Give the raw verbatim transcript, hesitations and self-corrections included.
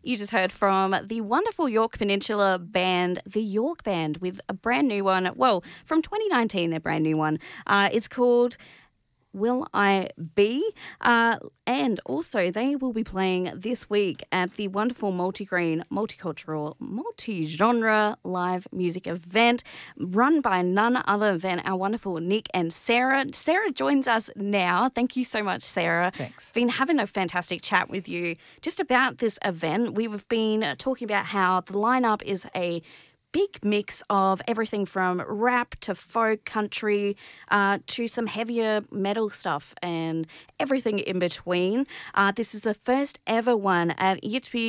You just heard from the wonderful York Peninsula band, the York Band, with a brand new one. Well, from twenty nineteen, their brand new one. Uh, it's called Will I Be? Uh, and also, they will be playing this week at the wonderful Multigreen, Multicultural, Multi-Genre live music event run by none other than our wonderful Nick and Sarah. Sarah joins us now. Thank you so much, Sarah. Thanks. Been having a fantastic chat with you just about this event. We've been talking about how the lineup is a big mix of everything from rap to folk, country, uh, to some heavier metal stuff and everything in between. Uh, this is the first ever one at Yitby